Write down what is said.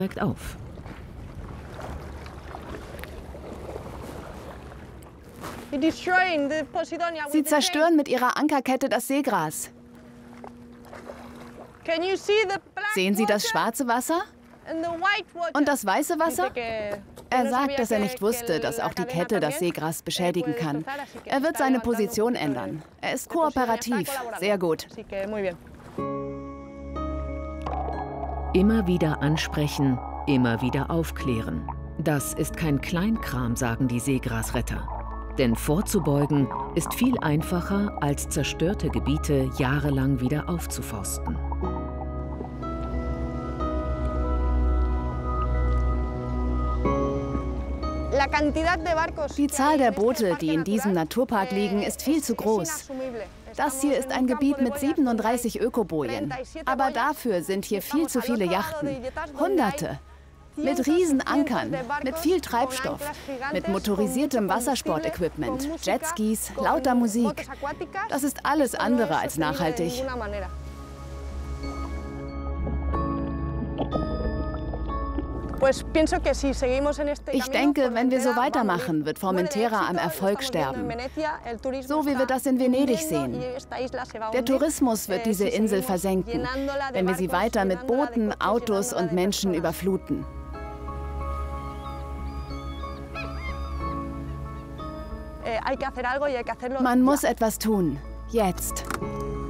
steigt auf. Sie zerstören mit ihrer Ankerkette das Seegras. Sehen Sie das schwarze Wasser? Und das weiße Wasser? Er sagt, dass er nicht wusste, dass auch die Kette das Seegras beschädigen kann. Er wird seine Position ändern. Er ist kooperativ. Sehr gut. Immer wieder ansprechen, immer wieder aufklären. Das ist kein Kleinkram, sagen die Seegrasretter. Denn vorzubeugen ist viel einfacher, als zerstörte Gebiete jahrelang wieder aufzuforsten. Die Zahl der Boote, die in diesem Naturpark liegen, ist viel zu groß. Das hier ist ein Gebiet mit 37 Ökobojen. Aber dafür sind hier viel zu viele Yachten. Hunderte. Mit Riesenankern, mit viel Treibstoff, mit motorisiertem Wassersportequipment, Jetskis, lauter Musik. Das ist alles andere als nachhaltig. Ich denke, wenn wir so weitermachen, wird Formentera am Erfolg sterben. So wie wir das in Venedig sehen. Der Tourismus wird diese Insel versenken, wenn wir sie weiter mit Booten, Autos und Menschen überfluten. Man muss etwas tun. Jetzt.